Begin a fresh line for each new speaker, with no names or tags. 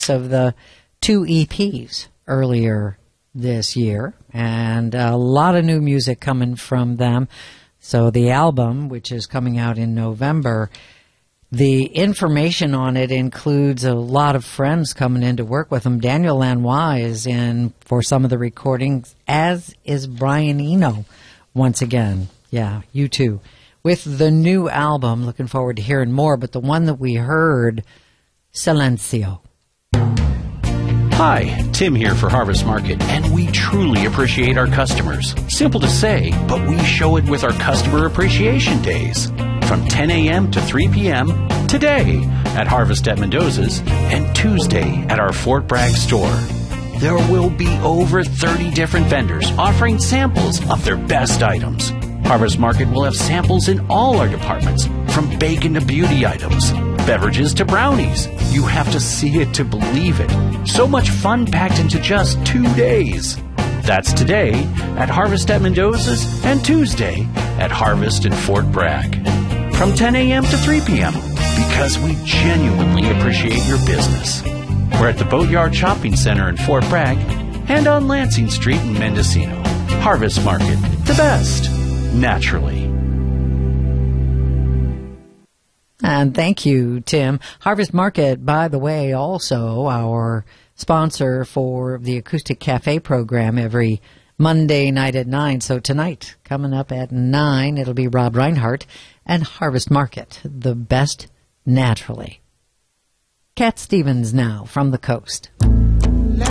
of the 2 EPs earlier this year, and a lot of new music coming from them. So the album, which is coming out in November, the information on it includes a lot of friends coming in to work with them. Daniel Lanois is in for some of the recordings, as is Brian Eno once again. Yeah, you too. With the new album, looking forward to hearing more, but the one that we heard, Silencio.
Hi, Tim here for Harvest Market, and we truly appreciate our customers. Simple to say, but we show it with our Customer Appreciation Days. From 10 a.m. to 3 p.m. today at Harvest at Mendoza's and Tuesday at our Fort Bragg store. There will be over 30 different vendors offering samples of their best items. Harvest Market will have samples in all our departments, from bacon to beauty items, beverages to brownies. You have to see it to believe it. So much fun packed into just 2 days. That's today at Harvest at Mendoza's and Tuesday at Harvest in Fort Bragg. From 10 a.m. to 3 p.m. because we genuinely appreciate your business. We're at the Boatyard Shopping Center in Fort Bragg and on Lansing Street in Mendocino. Harvest Market, the best, naturally.
And thank you, Tim. Harvest Market, by the way, also our sponsor for the Acoustic Cafe program every Monday night at 9. So tonight, coming up at 9, it'll be Rob Reinhardt and Harvest Market, the best naturally. Cat Stevens now from the coast.